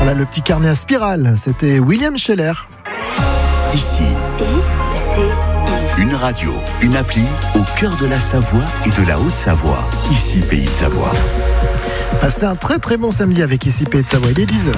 Voilà le petit carnet à spirale, c'était William Scheller. Ici, une radio, une appli au cœur de la Savoie et de la Haute-Savoie. Ici, Pays de Savoie. Passez un très très bon samedi avec Ici Pays de Savoie, il est 10h.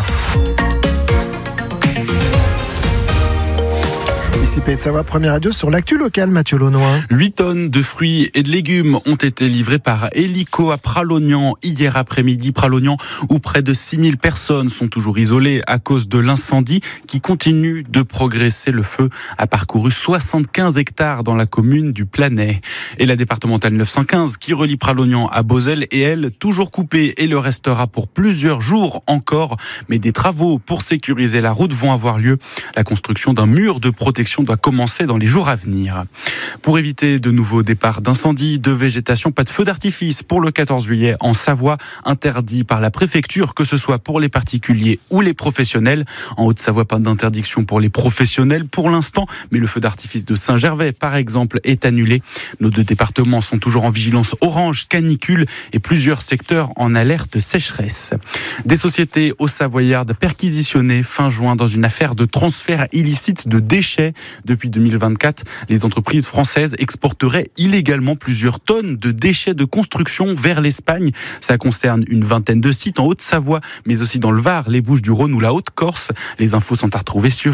Ici Pays de Savoie, première radio sur l'actu locale, Mathieu Launois. 8 tonnes de fruits et de légumes ont été livrés par hélico à Pralognan hier après-midi. Pralognan, où près de 6000 personnes sont toujours isolées à cause de l'incendie qui continue de progresser. Le feu a parcouru 75 hectares dans la commune du Planay. Et la départementale 915 qui relie Pralognan à Beauzelle est elle toujours coupée et le restera pour plusieurs jours encore. Mais des travaux pour sécuriser la route vont avoir lieu. La construction d'un mur de protection doit commencer dans les jours à venir. Pour éviter de nouveaux départs d'incendie, de végétation, pas de feu d'artifice pour le 14 juillet en Savoie, interdit par la préfecture, que ce soit pour les particuliers ou les professionnels. En Haute-Savoie, pas d'interdiction pour les professionnels pour l'instant, mais le feu d'artifice de Saint-Gervais, par exemple, est annulé. Nos deux départements sont toujours en vigilance orange, canicule et plusieurs secteurs en alerte sécheresse. Des sociétés haut-savoyardes perquisitionnées fin juin dans une affaire de transfert illicite de déchets. Depuis 2024, les entreprises françaises exporteraient illégalement plusieurs tonnes de déchets de construction vers l'Espagne. Ça concerne une vingtaine de sites en Haute-Savoie, mais aussi dans le Var, les Bouches-du-Rhône ou la Haute-Corse. Les infos sont à retrouver sur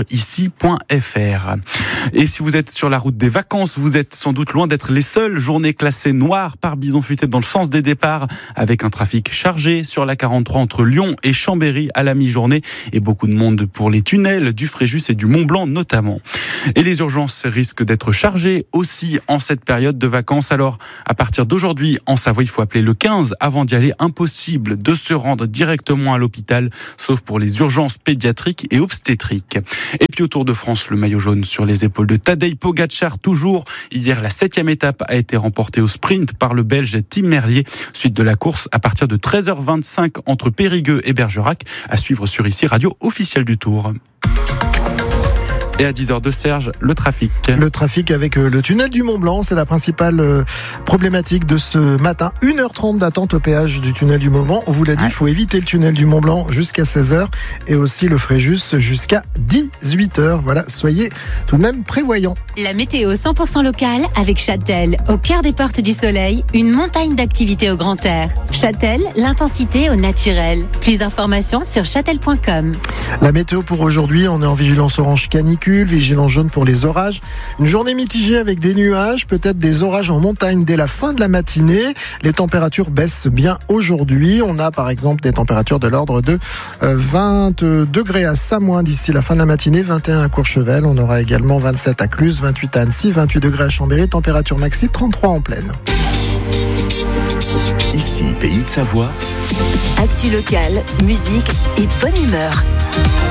ici.fr. Et si vous êtes sur la route des vacances, vous êtes sans doute loin d'être les seules. Journées classées noires par bison futé dans le sens des départs, avec un trafic chargé sur la 43 entre Lyon et Chambéry à la mi-journée, et beaucoup de monde pour les tunnels du Fréjus et du Mont-Blanc notamment. Et les urgences risquent d'être chargées aussi en cette période de vacances. Alors, à partir d'aujourd'hui, en Savoie, il faut appeler le 15 avant d'y aller. Impossible de se rendre directement à l'hôpital, sauf pour les urgences pédiatriques et obstétriques. Et puis au Tour de France, le maillot jaune sur les épaules de Tadej Pogačar toujours. Hier, la 7e étape a été remportée au sprint par le Belge Tim Merlier. Suite de la course à partir de 13h25 entre Périgueux et Bergerac. À suivre sur ici, radio officielle du Tour. Et à 10h de Serge, le trafic. Le trafic avec le tunnel du Mont-Blanc, c'est la principale problématique de ce matin. 1h30 d'attente au péage du tunnel du Mont-Blanc. On vous l'a dit, il faut éviter le tunnel du Mont-Blanc jusqu'à 16h et aussi le Fréjus jusqu'à 18h. Voilà, soyez tout de même prévoyants. La météo 100% locale avec Châtel, au cœur des portes du soleil, une montagne d'activités au grand air. Châtel, l'intensité au naturel. Plus d'informations sur châtel.com. La météo pour aujourd'hui, on est en vigilance orange canicule, vigilance jaune pour les orages. Une journée mitigée avec des nuages, peut-être des orages en montagne dès la fin de la matinée. Les températures baissent bien aujourd'hui. On a par exemple des températures de l'ordre de 20 degrés à Samoin d'ici la fin de la matinée, 21 à Courchevel. On aura également 27 à Cluse, 28 à Annecy, 28 degrés à Chambéry, température maxi 33 en pleine. Ici, Pays de Savoie. Actu locale, musique et bonne humeur.